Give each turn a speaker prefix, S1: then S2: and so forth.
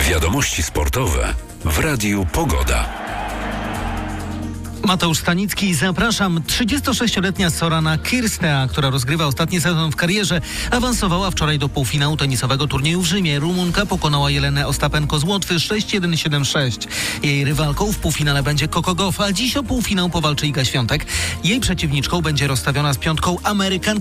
S1: Wiadomości sportowe w Radiu Pogoda.
S2: Mateusz Stanicki, zapraszam. 36-letnia Sorana Kirstea, która rozgrywa ostatni sezon w karierze, awansowała wczoraj do półfinału tenisowego turnieju w Rzymie. Rumunka pokonała Jelenę Ostapenko z Łotwy 6-1-7-6. Jej rywalką w półfinale będzie Coco Gauff, a dziś o półfinał powalczy Iga Świątek. Jej przeciwniczką będzie rozstawiona z piątką Amerykanka